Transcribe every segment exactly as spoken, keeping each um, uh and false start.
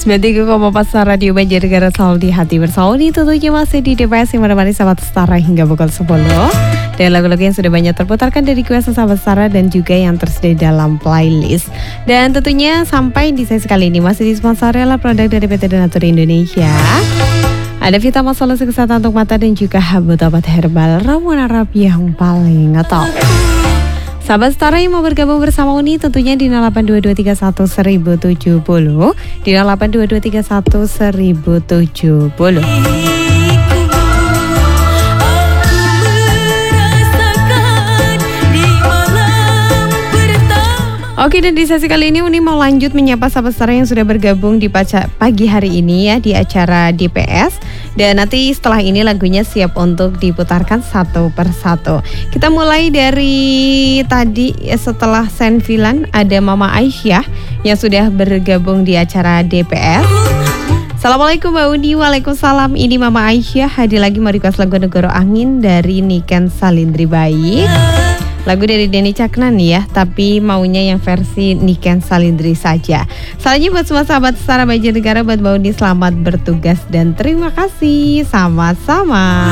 sembilan puluh tiga koma empat Star Radio Banjarnegara selalu di hati bersama ini tentunya masih di D P S yang menemani sahabat Setara hingga pukul sepuluh. Dan lagu-lagu yang sudah banyak terputarkan dari kuasa sahabat Setara dan juga yang tersedia dalam playlist. Dan tentunya sampai di sesi kali ini masih disponsori oleh produk dari P T Donatur Indonesia. Ada Vitamin Solusi Kesehatan untuk Mata dan juga Habit Obat Herbal Ramuan Arab yang paling ngetop. Sahabat Setara yang mau bergabung bersama Uni tentunya di nol delapan dua dua tiga satu seribu tujuh puluh, di nol delapan dua dua tiga satu seribu tujuh puluh. Oke, dan di sesi kali ini Uni mau lanjut menyapa sahabat Setara yang sudah bergabung di paca, pagi hari ini ya di acara D P S. Dan nanti setelah ini lagunya siap untuk diputarkan satu persatu. Kita mulai dari tadi setelah Senfilan ada Mama Aisyah yang sudah bergabung di acara D P S. Assalamualaikum Mbak Uni. Waalaikumsalam. Ini Mama Aisyah hadir lagi mau request lagu Negoro Angin dari Niken Salindri Baik. Lagu dari Denny Caknan ya, tapi maunya yang versi Niken Salindri saja. Selanjutnya buat semua sahabat Setara Banjarnegara, buat Mbak Uni selamat bertugas dan terima kasih. Sama-sama.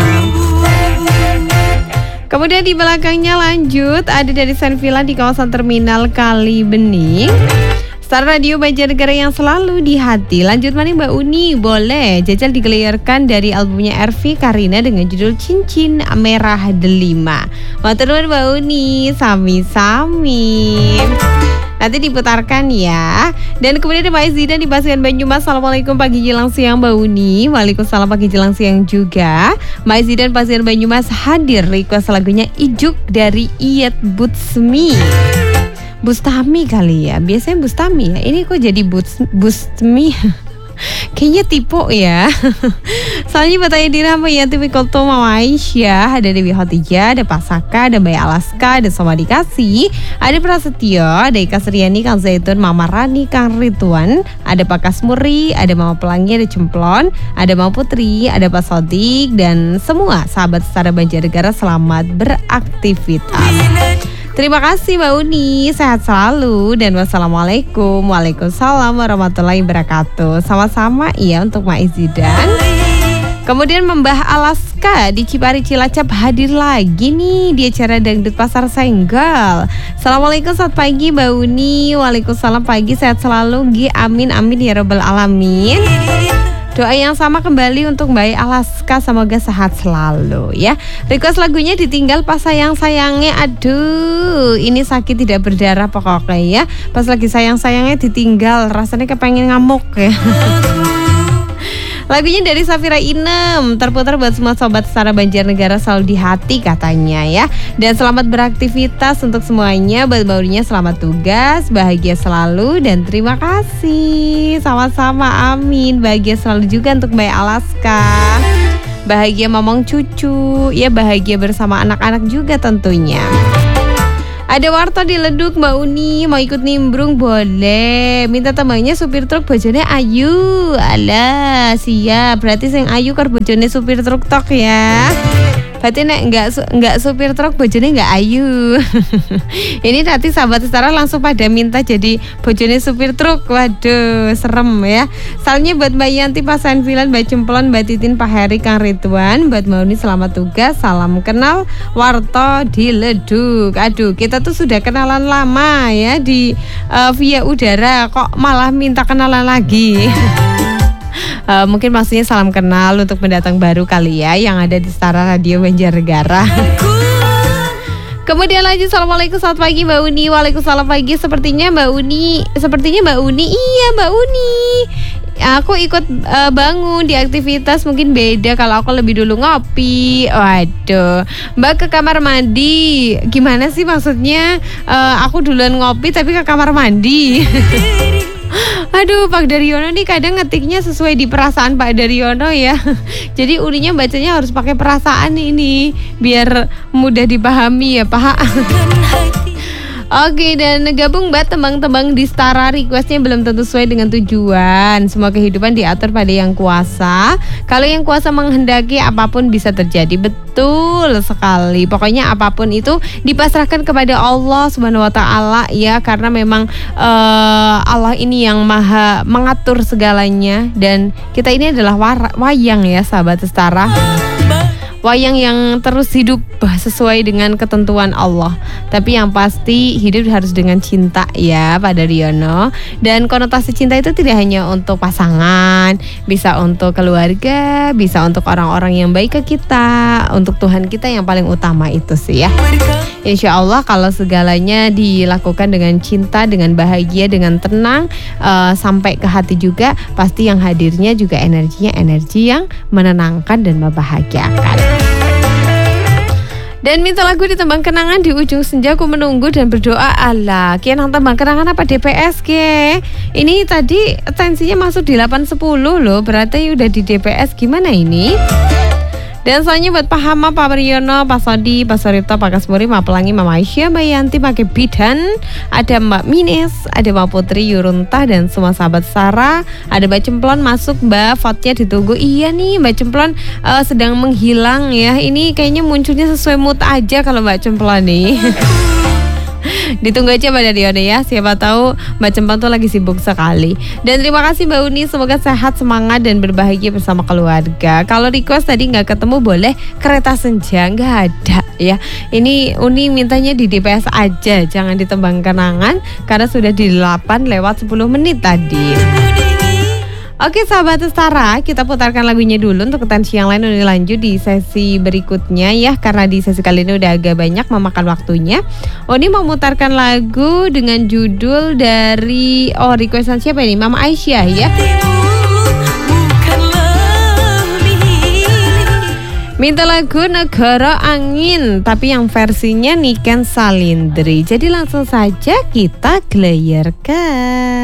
Kemudian di belakangnya lanjut ada dari Senvilla di kawasan Terminal Kali Bening. Setara Radio Banjarnegara yang selalu di hati. Lanjut mana Mbak Uni? Boleh jajal digelirkan dari albumnya R V Karina dengan judul Cincin Merah Delima. Matur nuwun Mbak Uni, sami-sami. Nanti diputarkan ya. Dan kemudian ada Mbak Zidan di Pasian Banyumas. Assalamualaikum pagi jelang siang Mbak Uni. Waalaikumsalam pagi jelang siang juga. Mbak Zidan Pasian Banyumas hadir request lagunya Ijuk dari Iyet Butsmi. Bustami kali ya, biasanya Bustami ya. Ini kok jadi Bus, Bustmi? Kayaknya tipe ya. Soalnya bertanya di nama ya Timi Koto Mama Aisyah, ada Dewi Hotija, ada Pasaka, ada Mbak Alaska, ada Soma Dikasih, ada Prasetyo, ada Ika Sriani, Kang Zaitun, Mama Rani, Kang Rituan, ada Pak Kasmuri, ada Mama Pelangi, ada Cemplon, ada Mama Putri, ada Pak Sodik, dan semua sahabat Setara Banjarnegara selamat beraktivitas. Terima kasih Mbak Uni, sehat selalu dan wassalamualaikum. Waalaikumsalam warahmatullahi wabarakatuh. Sama-sama iya untuk Mbak Zidan. Kemudian Mbah Alaska di Cipari Cilacap hadir lagi nih di acara Dangdut Pasar Senggal. Assalamualaikum, selamat pagi Mbak Uni. Waalaikumsalam pagi, sehat selalu Gi, amin amin ya rabbal alamin. Doa yang sama kembali untuk Mbak Alaska, semoga sehat selalu ya. Request lagunya Ditinggal Pas Sayang-Sayangnya. Aduh, ini sakit tidak berdarah pokoknya ya. Pas lagi sayang-sayangnya ditinggal, rasanya kepengen ngamuk ya. Lagunya dari Safira Inem, terputar buat semua sobat Setara Banjarnegara selalu di hati katanya ya. Dan selamat beraktivitas untuk semuanya. Buat Mbak selamat tugas, bahagia selalu dan terima kasih. Sama-sama, amin. Bahagia selalu juga untuk Mbak Alaska. Bahagia momong cucu, ya bahagia bersama anak-anak juga tentunya. Ada Warta di Leduk Mbak Uni, mau ikut nimbrung boleh. Minta temannya supir truk bojone Ayu. Alah, siap. Berarti sing Ayu karo bojone supir truk tok ya. Berarti nek enggak enggak supir truk bojone enggak Ayu. Ini nanti sahabat Setara langsung pada minta jadi bojone supir truk. Waduh, serem ya. Salamnya buat Mbak Yanti, Pak Senfilan, Mbak Cemplon, Mbak Titin, Pak Heri, Kang Ridwan. Buat Mbak Uni selamat tugas. Salam kenal Warto di Leduk. Aduh, kita tuh sudah kenalan lama ya di uh, via udara, kok malah minta kenalan lagi. Uh, mungkin maksudnya salam kenal untuk pendatang baru kali ya yang ada di Setara Radio Banjarnegara. Kemudian lanjut, assalamualaikum, selamat pagi Mbak Uni. Waalaikumsalam pagi. Sepertinya Mbak Uni, sepertinya Mbak Uni, iya Mbak Uni. Aku ikut uh, bangun di aktivitas mungkin beda kalau aku lebih dulu ngopi. Waduh, Mbak ke kamar mandi. Gimana sih maksudnya? Uh, aku duluan ngopi tapi ke kamar mandi. Aduh, Pak Daryono nih kadang ngetiknya sesuai di perasaan Pak Daryono ya. Jadi Uninya bacanya harus pakai perasaan ini biar mudah dipahami ya Pak. Oke, dan gabung Mbak tembang-tembang di Setara, requestnya belum tentu sesuai dengan tujuan. Semua kehidupan diatur pada yang kuasa. Kalau yang kuasa menghendaki, apapun bisa terjadi. Betul sekali. Pokoknya apapun itu dipasrahkan kepada Allah Subhanahu wa taala ya, karena memang uh, Allah ini yang maha mengatur segalanya, dan kita ini adalah war- wayang ya sahabat Setara. Wayang yang terus hidup sesuai dengan ketentuan Allah. Tapi yang pasti hidup harus dengan cinta ya Pak Daryono. Dan konotasi cinta itu tidak hanya untuk pasangan, bisa untuk keluarga, bisa untuk orang-orang yang baik ke kita, untuk Tuhan kita yang paling utama itu sih ya. Insya Allah kalau segalanya dilakukan dengan cinta, dengan bahagia, dengan tenang, uh, sampai ke hati juga, pasti yang hadirnya juga energinya energi yang menenangkan dan membahagiakan. Dan minta lagu di tembang kenangan di ujung senja, aku menunggu dan berdoa. Alah, kian nang tembang kenangan apa D P S ke? Ini tadi tensinya masuk di delapan sepuluh loh, berarti udah di D P S, gimana ini? Dan soalnya buat Pak Hama, Pak Priyono, Pak Sodi, Pak Sorito, Pak Kasmuri, Mak Pelangi, Mama Aisyah, Mbak Yanti, pakai bidan, ada Mbak Mines, ada Mbak Putri Yurunta, dan semua sahabat Sarah. Ada Mbak Cemplon masuk, Mbak, vote-nya ditunggu. Iya nih, Mbak Cemplon uh, sedang menghilang ya. Ini kayaknya munculnya sesuai mood aja kalau Mbak Cemplon nih. Ditunggu aja Mbak Daryono ya, siapa tahu Mbak Cemplon tuh lagi sibuk sekali. Dan terima kasih Mbak Uni, semoga sehat, semangat, dan berbahagia bersama keluarga. Kalau request tadi nggak ketemu, boleh Kereta Senja, nggak ada ya. Ini Uni mintanya di D P S aja, jangan di tembang kenangan, karena sudah di delapan lewat sepuluh menit tadi. Oke sahabat Setara, kita putarkan lagunya dulu. Untuk tensi yang lain udah lanjut di sesi berikutnya ya, karena di sesi kali ini udah agak banyak memakan waktunya. Oh, ini mau mutarkan lagu dengan judul dari, oh requestan siapa ini? Mama Aisyah ya. Minta lagu Negara Angin, tapi yang versinya Niken Salindri. Jadi langsung saja kita gelayarkan.